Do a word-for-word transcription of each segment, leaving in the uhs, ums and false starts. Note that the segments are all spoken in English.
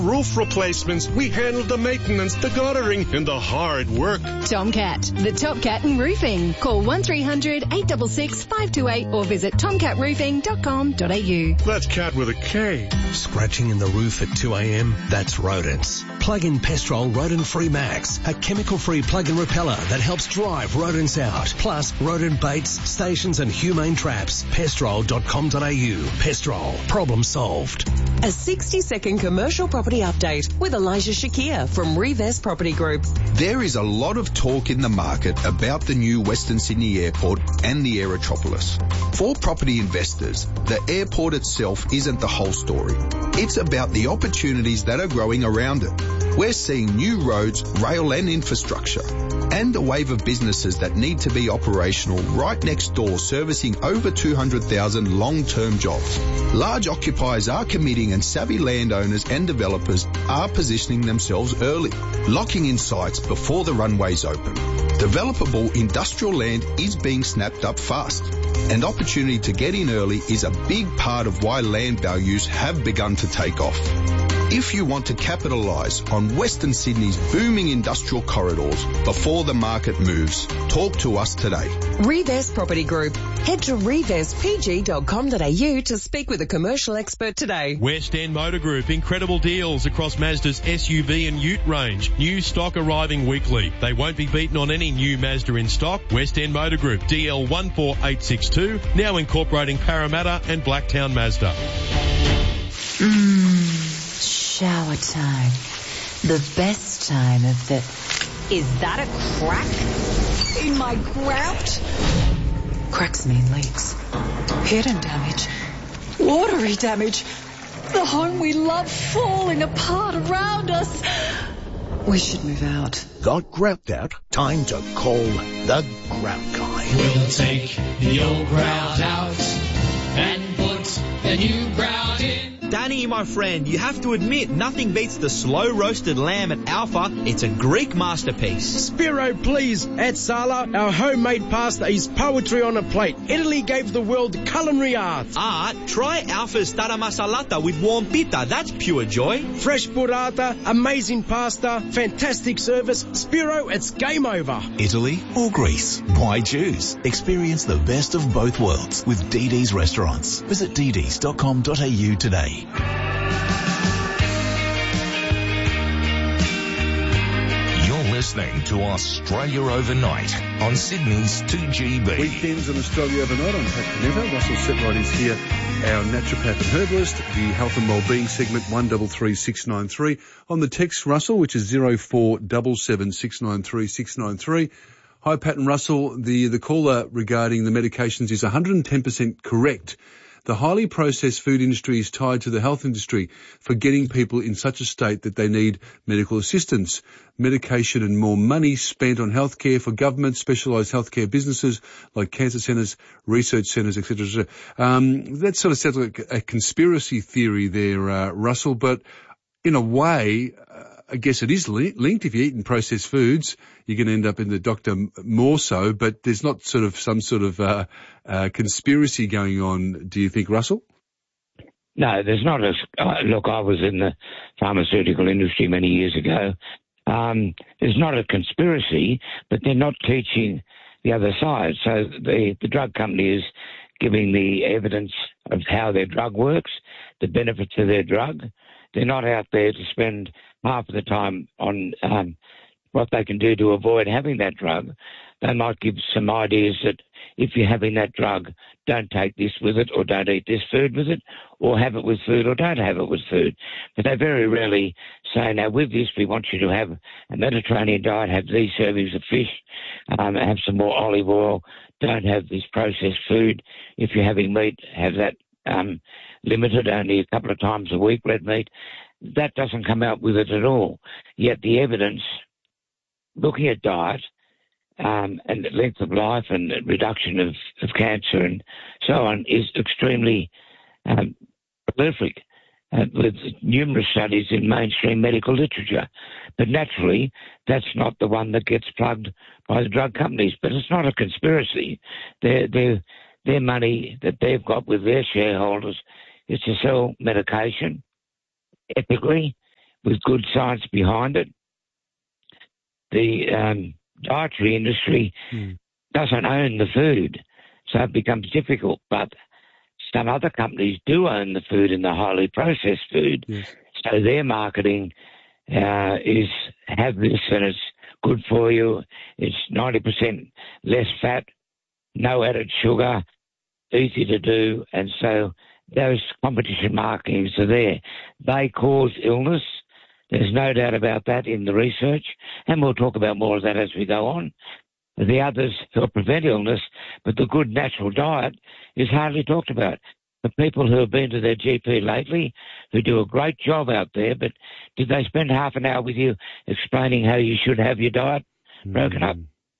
Roof replacements. We handle the maintenance, the guttering, and the hard work. Tomcat, the Top Cat in Roofing. Call one three hundred, eight six six, five two eight or visit tomcat roofing dot com dot a u. That's cat with a K. Scratching in the roof at two a.m.? That's rodents. Plug in Pestrol Rodent Free Max, a chemical-free plug-in repeller that helps drive rodents out. Plus, rodent baits, stations and humane traps. pestrol dot com dot a u. Pestrol. Problem solved. A sixty-second commercial property update with Elijah Shakir from Revest Property Group. There is a lot of talk in the market about the new Western Sydney Airport and the Aerotropolis. For property investors, the airport itself isn't the whole story. It's about the opportunities that are growing around it. We're seeing new roads, rail and infrastructure, and a wave of businesses that need to be operational right next door, servicing over two hundred thousand long-term jobs. Large occupiers are committing and savvy landowners and developers are positioning themselves early, locking in sites before the runways open. Developable industrial land is being snapped up fast, and opportunity to get in early is a big part of why land values have begun to take off. If you want to capitalise on Western Sydney's booming industrial corridors before the market moves, talk to us today. Revest Property Group. Head to revest p g dot com dot a u to speak with a commercial expert today. West End Motor Group. Incredible deals across Mazda's S U V and Ute range. New stock arriving weekly. They won't be beaten on any new Mazda in stock. West End Motor Group. D L one four eight six two. Now incorporating Parramatta and Blacktown Mazda. Mmm. Shower time. The best time of the... Is that a crack in my grout? Cracks mean leaks. Hidden damage. Watery damage. The home we love falling apart around us. We should move out. Got grout out? Time to call the Grout Guy. We'll take the old grout out and put the new grout in. Danny, my friend, you have to admit, nothing beats the slow-roasted lamb at Alpha. It's a Greek masterpiece. Spiro, please. At Sala, our homemade pasta is poetry on a plate. Italy gave the world culinary art. Art? Try Alpha's tara masalata with warm pita. That's pure joy. Fresh burrata, amazing pasta, fantastic service. Spiro, it's game over. Italy or Greece? Why choose? Experience the best of both worlds with D D's Restaurants. Visit d ds dot com dot a u today. You're listening to Australia Overnight on Sydney's two G B. Weekends in Australia Overnight. I'm Pat Canetta. Russell Setright is here, our naturopath and herbalist. The health and wellbeing segment one three three six nine three. On the text, Russell, which is zero four seven seven six nine three six nine three. Hi, Pat and Russell. The, the caller regarding the medications is one hundred ten percent correct. The highly processed food industry is tied to the health industry for getting people in such a state that they need medical assistance, medication and more money spent on healthcare for government, specialised healthcare businesses like cancer centres, research centres, et cetera. Um, that sort of sounds like a conspiracy theory there, uh, Russell, but in a way, uh, I guess it is li- linked. If you're eating processed foods, you're going to end up in the doctor more so, but there's not sort of some sort of uh, uh, conspiracy going on, do you think, Russell? No, there's not a... Uh, look, I was in the pharmaceutical industry many years ago. Um, there's not a conspiracy, but they're not teaching the other side. So the, the drug company is giving the evidence of how their drug works, the benefits of their drug. They're not out there to spend half of the time on um, what they can do to avoid having that drug. They might give some ideas that if you're having that drug, don't take this with it or don't eat this food with it, or have it with food or don't have it with food. But they very rarely say, now with this, we want you to have a Mediterranean diet, have these servings of fish, um, have some more olive oil, don't have this processed food. If you're having meat, have that um, limited, only a couple of times a week, red meat. That doesn't come out with it at all. Yet the evidence, looking at diet um, and length of life and reduction of, of cancer and so on, is extremely um, prolific uh, with numerous studies in mainstream medical literature. But naturally, that's not the one that gets plugged by the drug companies. But it's not a conspiracy. Their, their, their money that they've got with their shareholders is to sell medication ethically, with good science behind it. The um, dietary industry mm. doesn't own the food, so it becomes difficult. But some other companies do own the food and the highly processed food, yes. so their marketing uh, is have this and it's good for you. It's ninety percent less fat, no added sugar, easy to do, and so those competition marketings are there. They cause illness. There's no doubt about that in the research, and we'll talk about more of that as we go on. The others help prevent illness, but the good natural diet is hardly talked about. The people who have been to their G P lately, who do a great job out there, but did they spend half an hour with you explaining how you should have your diet broken mm. up?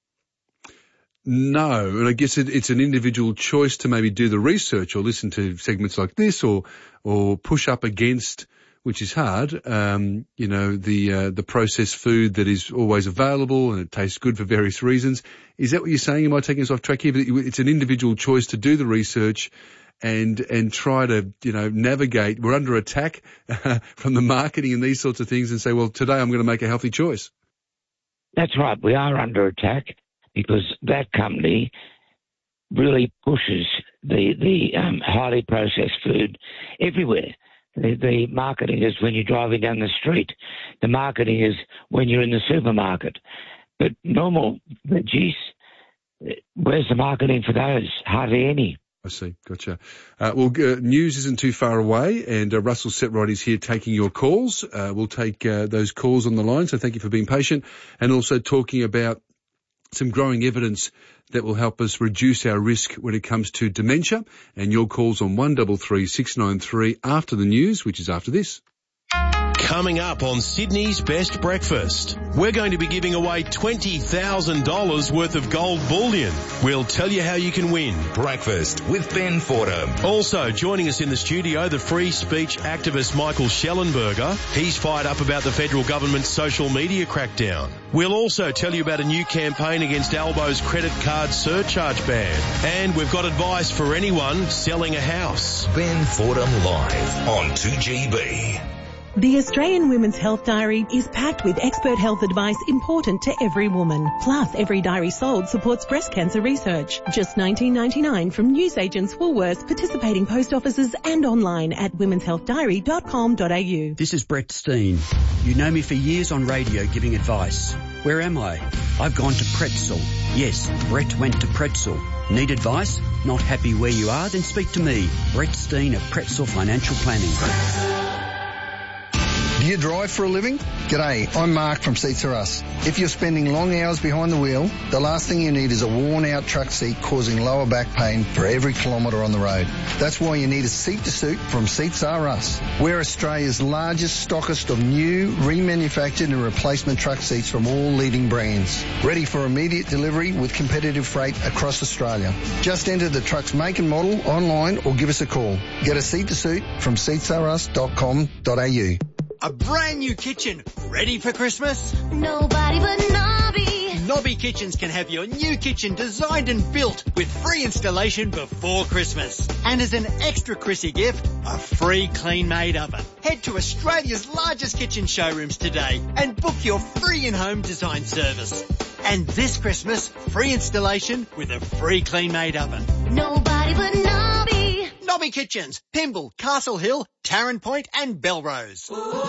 No, and I guess it, it's an individual choice to maybe do the research or listen to segments like this, or or push up against, which is hard, um, you know, the uh, the processed food that is always available and it tastes good for various reasons. Is that what you're saying? Am I taking us off track here? But it's an individual choice to do the research and and try to, you know, navigate. We're under attack uh, from the marketing and these sorts of things, and say, well, today I'm going to make a healthy choice. That's right. We are under attack because that company really pushes the, the um, highly processed food everywhere. The, the marketing is when you're driving down the street. The marketing is when you're in the supermarket. But normal veggies, where's the marketing for those? Hardly any. I see. Gotcha. Uh, well, uh, news isn't too far away, and uh, Russell Setright is here taking your calls. Uh, we'll take uh, those calls on the line, so thank you for being patient, and also talking about some growing evidence that will help us reduce our risk when it comes to dementia. And your calls on one three three, six nine three after the news, which is after this. Coming up on Sydney's Best Breakfast, we're going to be giving away twenty thousand dollars worth of gold bullion. We'll tell you how you can win. Breakfast with Ben Fordham. Also joining us in the studio, the free speech activist Michael Schellenberger. He's fired up about the federal government's social media crackdown. We'll also tell you about a new campaign against Albo's credit card surcharge ban. And we've got advice for anyone selling a house. Ben Fordham live on two G B. The Australian Women's Health Diary is packed with expert health advice important to every woman. Plus, every diary sold supports breast cancer research. Just nineteen ninety-nine from newsagents, Woolworths, participating post offices and online at womens health diary dot com dot a u. This is Brett Steen. You know me for years on radio giving advice. Where am I? I've gone to Pretzel. Yes, Brett went to Pretzel. Need advice? Not happy where you are? Then speak to me, Brett Steen of Pretzel Financial Planning. Do you drive for a living? G'day, I'm Mark from Seats R Us. If you're spending long hours behind the wheel, the last thing you need is a worn-out truck seat causing lower back pain for every kilometre on the road. That's why you need a seat-to-suit from Seats R Us. We're Australia's largest stockist of new, remanufactured and replacement truck seats from all leading brands. Ready for immediate delivery with competitive freight across Australia. Just enter the truck's make and model online or give us a call. Get a seat-to-suit from seats r us dot com dot a u. A brand new kitchen, ready for Christmas? Nobody but Nobby. Nobby Kitchens can have your new kitchen designed and built with free installation before Christmas. And as an extra Chrissy gift, a free clean-made oven. Head to Australia's largest kitchen showrooms today and book your free in-home design service. And this Christmas, free installation with a free clean-made oven. Nobody but Nobby. Nobby Kitchens, Pymble, Castle Hill, Tarrant Point and Belrose.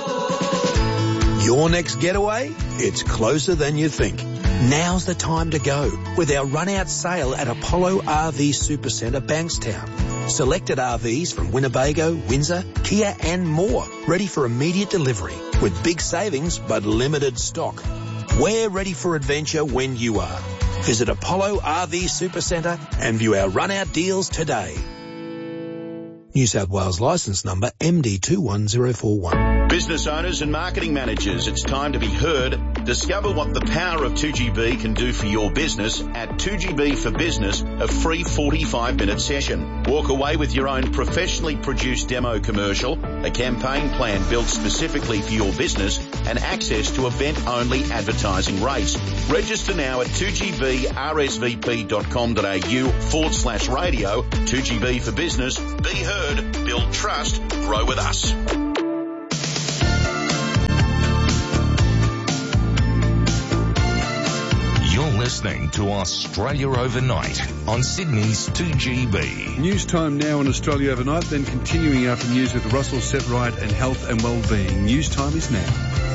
Your next getaway? It's closer than you think. Now's the time to go with our run-out sale at Apollo R V Supercentre, Bankstown. Selected R Vs from Winnebago, Windsor, Kia and more, ready for immediate delivery with big savings but limited stock. We're ready for adventure when you are. Visit Apollo R V Supercentre and view our run-out deals today. New South Wales licence number M D two one zero four one. Business owners and marketing managers, it's time to be heard. Discover what the power of two G B can do for your business at two G B for Business, a free forty-five minute session. Walk away with your own professionally produced demo commercial, a campaign plan built specifically for your business, and access to event-only advertising rates. Register now at two G B R S V P dot com dot a u forward slash radio. two G B for Business. Be heard, build trust, grow with us. listening to Australia Overnight on Sydney's two G B. News time now on Australia Overnight, then continuing after news with Russell Setright and health and wellbeing. News time is now.